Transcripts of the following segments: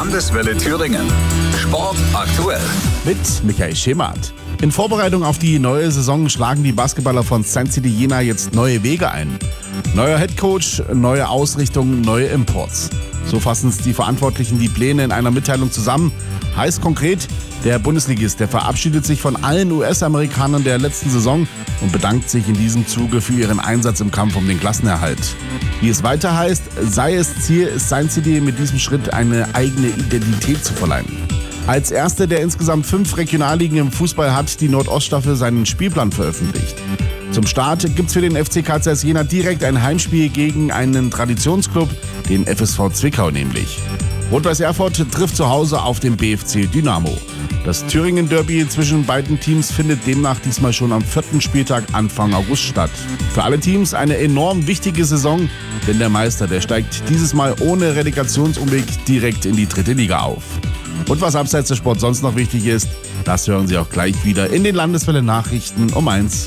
Landeswelle Thüringen. Sport aktuell. Mit Michael Schemert. In Vorbereitung auf die neue Saison schlagen die Basketballer von Saint City Jena jetzt neue Wege ein. Neuer Headcoach, neue Ausrichtung, neue Imports. So fassen es die Verantwortlichen die Pläne in einer Mitteilung zusammen. Heißt konkret, der Bundesligist, der verabschiedet sich von allen US-Amerikanern der letzten Saison und bedankt sich in diesem Zuge für ihren Einsatz im Kampf um den Klassenerhalt. Wie es weiter heißt, sei es Ziel, Saint City mit diesem Schritt eine eigene Identität zu verleihen. Als erste der insgesamt 5 Regionalligen im Fußball hat die Nordoststaffel seinen Spielplan veröffentlicht. Zum Start gibt's für den FC KCS Jena direkt ein Heimspiel gegen einen Traditionsclub, den FSV Zwickau nämlich. Rot-Weiß Erfurt trifft zu Hause auf den BFC Dynamo. Das Thüringen-Derby zwischen beiden Teams findet demnach diesmal schon am 4. Spieltag Anfang August statt. Für alle Teams eine enorm wichtige Saison, denn der Meister, der steigt dieses Mal ohne Relegationsumweg direkt in die 3. Liga auf. Und was abseits des Sports sonst noch wichtig ist, das hören Sie auch gleich wieder in den Landeswelle-Nachrichten um 1.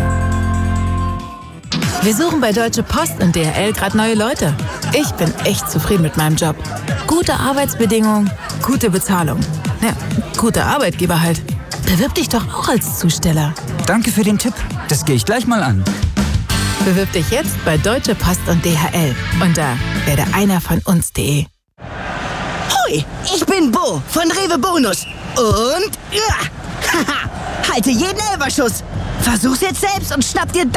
Wir suchen bei Deutsche Post und DHL gerade neue Leute. Ich bin echt zufrieden mit meinem Job. Gute Arbeitsbedingungen, gute Bezahlung. Ja, guter Arbeitgeber halt. Bewirb dich doch auch als Zusteller. Danke für den Tipp. Das gehe ich gleich mal an. Bewirb dich jetzt bei Deutsche Post und DHL unter werdeeinervonUns.de. Hoi, ich bin Bo von Rewe Bonus. Und halte jeden Elferschuss. Versuch's jetzt selbst und schnapp dir